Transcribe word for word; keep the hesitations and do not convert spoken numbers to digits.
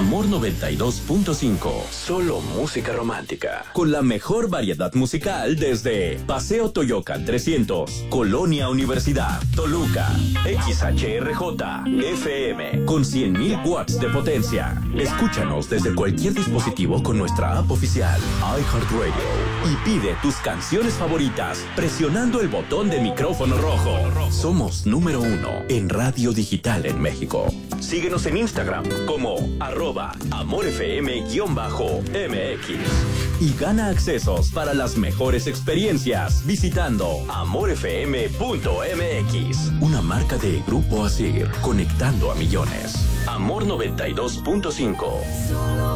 Amor noventa y dos punto cinco. Solo música romántica. Con la mejor variedad musical desde Paseo Toyocan trescientos, Colonia Universidad, Toluca, X H R J, F M, con cien mil watts de potencia. Escúchanos desde cualquier dispositivo con nuestra app oficial, iHeartRadio, y pide tus canciones favoritas presionando el botón de micrófono rojo. Somos número uno en radio digital en México. Síguenos en Instagram como arroba amorfm-mx y gana accesos para las mejores experiencias visitando amorfm punto m x, una marca de Grupo Asir, conectando a millones. Amor noventa y dos punto cinco.